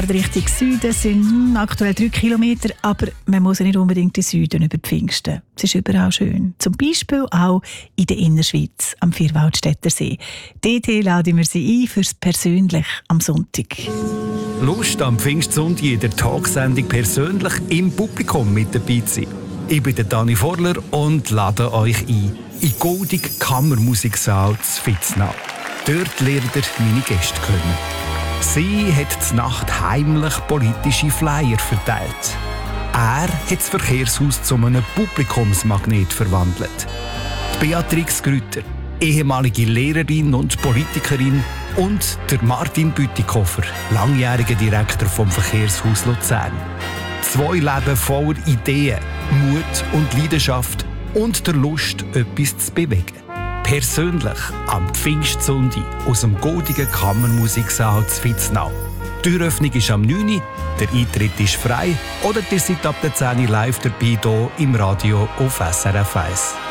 Richtung Süden sind aktuell 3 Kilometer, aber man muss nicht unbedingt in Süden über die Pfingsten. Es ist überall schön. Zum Beispiel auch in der Innerschweiz, am Vierwaldstätter See. Dort laden wir Sie ein fürs Persönlich am Sonntag. Lust am Pfingstsonntag in der Talksendung persönlich im Publikum mit dabei zu sein. Ich bin der Dani Vorler und lade euch ein in die goldige Kammermusiksaal zu Vitznau. Dort lernt ihr meine Gäste kennen. Sie hat zur Nacht heimlich politische Flyer verteilt. Er hat das Verkehrshaus zu einem Publikumsmagnet verwandelt. Die Beatrix Grüter, ehemalige Lehrerin und Politikerin, und der Martin Bütikofer, langjähriger Direktor vom Verkehrshaus Luzern. 2 Leben voller Ideen, Mut und Leidenschaft und der Lust, etwas zu bewegen. Persönlich am Pfingstsonntag aus dem goldigen Kammermusiksaal zu Vitznau. Die Türöffnung ist am 9 Uhr, der Eintritt ist frei oder ihr seid ab der 10 Uhr live dabei hier im Radio auf SRF 1.